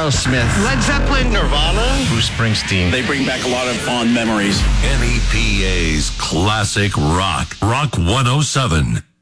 Aerosmith, Led Zeppelin, Nirvana, Bruce Springsteen. They bring back a lot of fond memories. NEPA's Classic Rock. Rock 107.